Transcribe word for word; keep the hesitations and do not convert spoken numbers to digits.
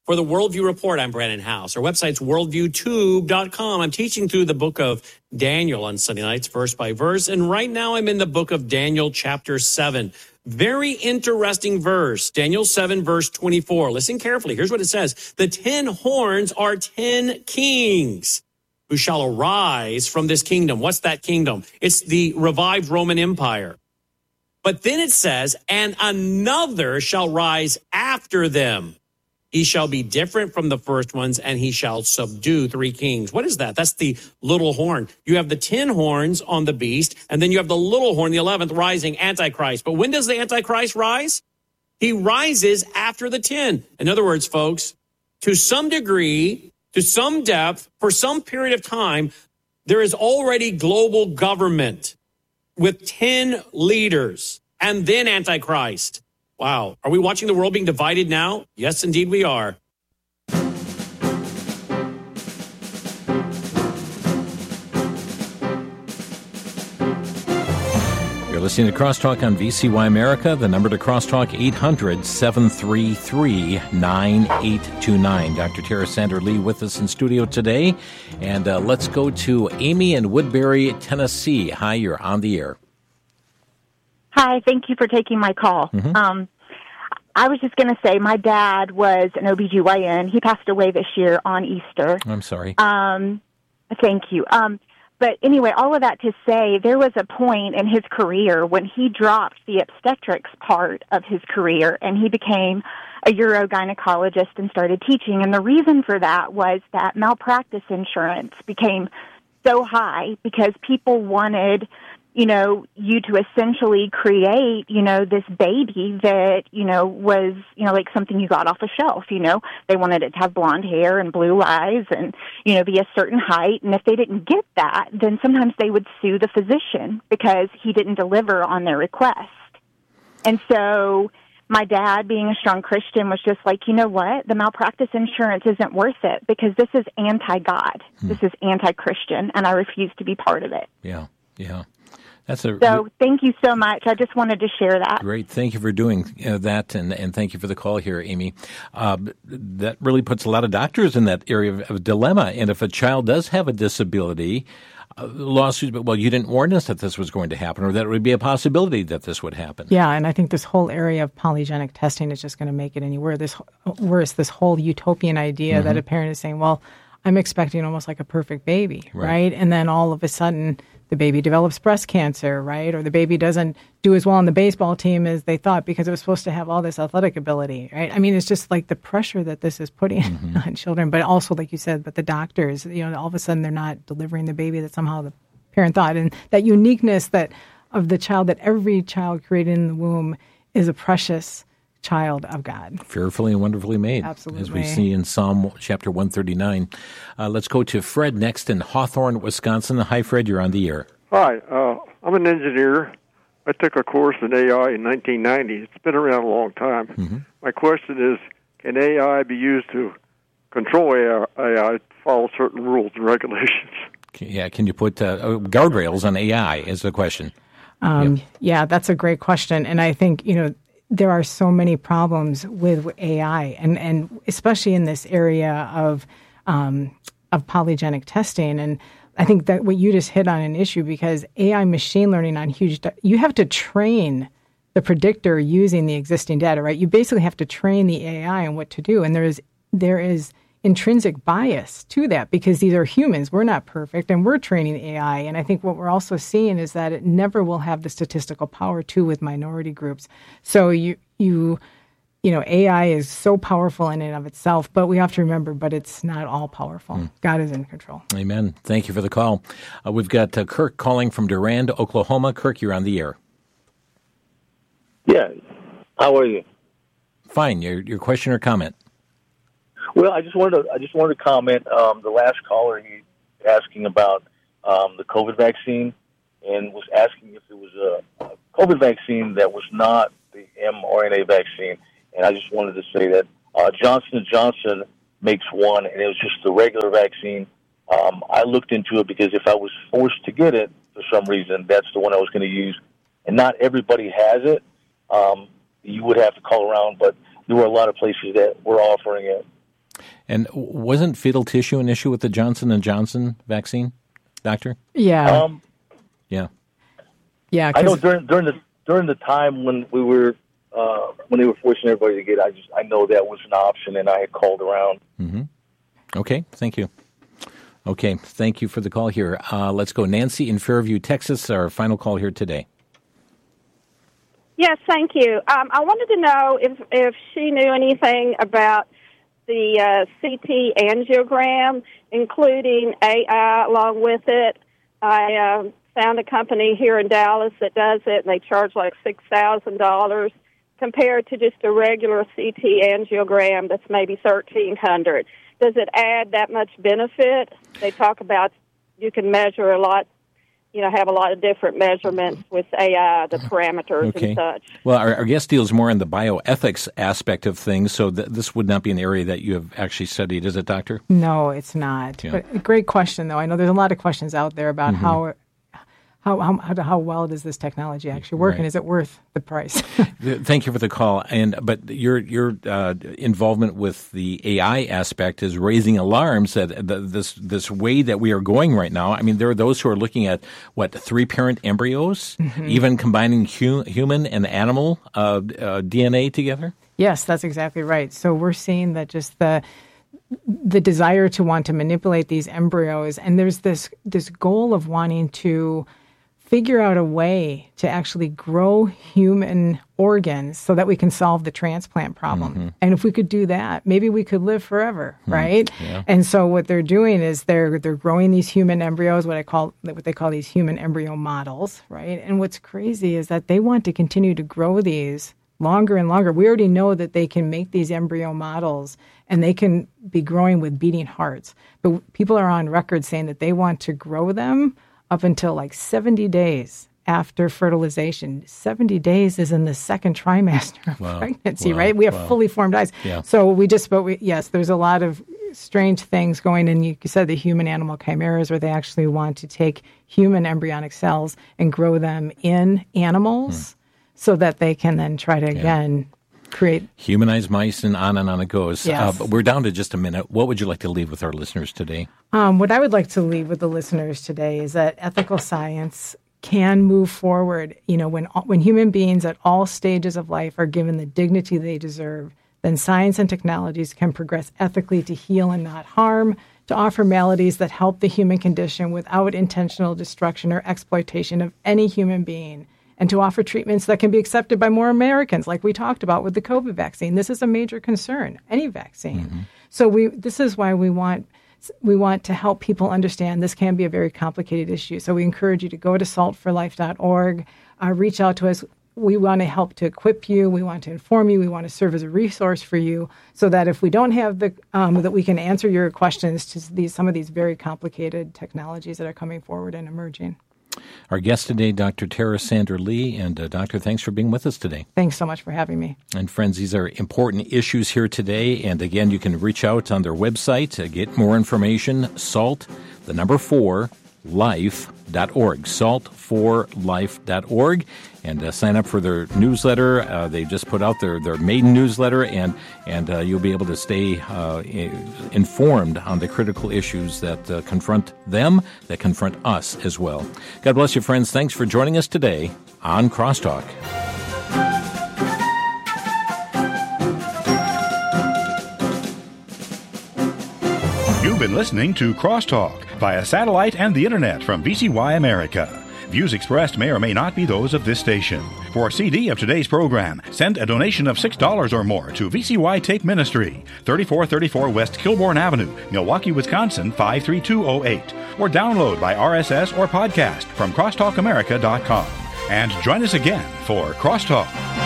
For the Worldview Report, I'm Brandon House. Our website's worldview tube dot com. I'm teaching through the book of Daniel on Sunday nights, verse by verse. And right now I'm in the book of Daniel, chapter seven. Very interesting verse, Daniel seven, verse twenty-four. Listen carefully. Here's what it says. The ten horns are ten kings who shall arise from this kingdom. What's that kingdom? It's the revived Roman Empire. But then it says, and another shall rise after them. He shall be different from the first ones, and he shall subdue three kings. What is that? That's the little horn. You have the ten horns on the beast, and then you have the little horn, the eleventh, rising, Antichrist. But when does the Antichrist rise? He rises after the ten. In other words, folks, to some degree, to some depth, for some period of time, there is already global government with ten leaders, and then Antichrist. Wow. Are we watching the world being divided now? Yes, indeed we are. You're listening to Crosstalk on V C Y America. The number to Crosstalk, eight hundred, seven three three, nine eight two nine. Doctor Tara Sander Lee with us in studio today. And uh, let's go to Amy in Woodbury, Tennessee. Hi, you're on the air. Hi, thank you for taking my call. Mm-hmm. Um, I was just going to say my dad was an O B G Y N. He passed away this year on Easter. I'm sorry. Um, thank you. Um, but anyway, all of that to say, there was a point in his career when he dropped the obstetrics part of his career and he became a urogynecologist and started teaching. And the reason for that was that malpractice insurance became so high because people wanted, you know, you to essentially create, you know, this baby that, you know, was, you know, like something you got off a shelf, you know. They wanted it to have blonde hair and blue eyes and, you know, be a certain height. And if they didn't get that, then sometimes they would sue the physician because he didn't deliver on their request. And so my dad, being a strong Christian, was just like, you know what? The malpractice insurance isn't worth it because this is anti-God. Hmm. This is anti-Christian, and I refuse to be part of it. Yeah, yeah. That's a so thank you so much. I just wanted to share that. Great. Thank you for doing uh, that, and, and thank you for the call here, Amy. Uh, that really puts a lot of doctors in that area of, of dilemma. And if a child does have a disability, uh, lawsuits, well, you didn't warn us that this was going to happen, or that it would be a possibility that this would happen. Yeah, and I think this whole area of polygenic testing is just going to make it any worse. This, worse, this whole utopian idea mm-hmm. that a parent is saying, well, I'm expecting almost like a perfect baby, right? right? And then all of a sudden, the baby develops breast cancer, right? Or the baby doesn't do as well on the baseball team as they thought because it was supposed to have all this athletic ability, right? I mean, it's just like the pressure that this is putting mm-hmm. on children, but also, like you said, but the doctors, you know, all of a sudden they're not delivering the baby that somehow the parent thought. And that uniqueness that of the child, that every child created in the womb is a precious child of God. Fearfully and wonderfully made. Absolutely. As we see in Psalm chapter one thirty-nine. Uh, let's go to Fred next in Hawthorne, Wisconsin. Hi, Fred. You're on the air. Hi. Uh, I'm an engineer. I took a course in A I in nineteen ninety. It's been around a long time. Mm-hmm. My question is, can A I be used to control A I to follow certain rules and regulations? Yeah, can you put uh, guardrails on A I is the question. Um, yep. Yeah, that's a great question. And I think, you know, there are so many problems with A I, and, and especially in this area of um, of polygenic testing. And I think that what you just hit on an issue, because A I machine learning on huge, you have to train the predictor using the existing data, right? You basically have to train the A I on what to do, and there is there is intrinsic bias to that because these are humans. We're not perfect, and we're training A I. And I think what we're also seeing is that it never will have the statistical power too with minority groups. So you you you know, A I is so powerful in and of itself, but we have to remember, but it's not all powerful. Mm. God is in control. Amen. Thank you for the call. Uh, we've got uh, Kirk calling from Durand, Oklahoma. Kirk, you're on the air. Yeah. How are you? Fine. Your your question or comment? Well, I just wanted to I just wanted to comment. Um, the last caller, he asking about um, the COVID vaccine, and was asking if it was a, a COVID vaccine that was not the mRNA vaccine. And I just wanted to say that uh, Johnson and Johnson makes one, and it was just the regular vaccine. Um, I looked into it because if I was forced to get it for some reason, that's the one I was going to use. And not everybody has it. Um, you would have to call around, but there were a lot of places that were offering it. And wasn't fetal tissue an issue with the Johnson and Johnson vaccine, Doctor? Yeah. Um, yeah. Yeah. I know during during the during the time when we were uh, when they were forcing everybody to get, I just I know that was an option, and I had called around. Mm-hmm. Okay. Thank you. Okay. Thank you for the call here. Uh, let's go. Nancy in Fairview, Texas, our final call here today. Yes, thank you. Um, I wanted to know if if she knew anything about the uh, C T angiogram, including A I along with it. I uh, found a company here in Dallas that does it, and they charge like six thousand dollars compared to just a regular C T angiogram that's maybe thirteen hundred dollars. Does it add that much benefit? They talk about you can measure a lot, you know, have a lot of different measurements with A I, the parameters Okay. and such. Well, our, our guest deals more in the bioethics aspect of things, so th- this would not be an area that you have actually studied, is it, Doctor? No, it's not. Yeah. But a great question, though. I know there's a lot of questions out there about Mm-hmm. how, how how how how well does this technology actually work, Right. and is it worth the price? Thank you for the call. And but your your uh, involvement with the A I aspect is raising alarms that the, this this way that we are going right now. I mean, there are those who are looking at what three parent embryos, Mm-hmm. even combining hu- human and animal uh, uh, D N A together. Yes, that's exactly right. So we're seeing that just the the desire to want to manipulate these embryos, and there's this this goal of wanting to figure out a way to actually grow human organs so that we can solve the transplant problem. Mm-hmm. And if we could do that, maybe we could live forever, right? Yeah. And so what they're doing is they're they're growing these human embryos, what I call what they call these human embryo models, right? And what's crazy is that they want to continue to grow these longer and longer. We already know that they can make these embryo models and they can be growing with beating hearts. But people are on record saying that they want to grow them up until like seventy days after fertilization. seventy days is in the second trimester of Wow. pregnancy, Wow. right? We have Wow. fully formed eyes. Yeah. So we just spoke, we, yes, there's a lot of strange things going in. You said the human-animal chimeras, where they actually want to take human embryonic cells and grow them in animals Hmm. so that they can then try to, again, create. Humanized mice, and on and on it goes. Yes. Uh, but we're down to just a minute. What would you like to leave with our listeners today? Um, what I would like to leave with the listeners today is that ethical science can move forward. You know, when when human beings at all stages of life are given the dignity they deserve, then science and technologies can progress ethically to heal and not harm, to offer maladies that help the human condition without intentional destruction or exploitation of any human being, and to offer treatments that can be accepted by more Americans, like we talked about with the COVID vaccine. This is a major concern, any vaccine. Mm-hmm. So we this is why we want we want to help people understand this can be a very complicated issue. So we encourage you to go to salt for life dot org, uh, reach out to us. We want to help to equip you. We want to inform you. We want to serve as a resource for you, so that if we don't have the, um, that we can answer your questions to these some of these very complicated technologies that are coming forward and emerging. Our guest today, Doctor Tara Sander Lee. And uh, Doctor, thanks for being with us today. Thanks so much for having me. And friends, these are important issues here today. And again, you can reach out on their website to get more information, salt, the number four, life dot org, salt for life dot org, and uh, sign up for their newsletter. Uh, they just put out their, their maiden newsletter, and and uh, you'll be able to stay uh, informed on the critical issues that uh, confront them, that confront us as well. God bless you, friends. Thanks for joining us today on Crosstalk. You've been listening to Crosstalk via satellite and the internet from V C Y America. Views expressed may or may not be those of this station. For a C D of today's program, send a donation of six dollars or more to V C Y Tape Ministry, thirty-four thirty-four West Kilbourne Avenue, Milwaukee, Wisconsin, five three two oh eight. Or download by R S S or podcast from crosstalk america dot com. And join us again for Crosstalk.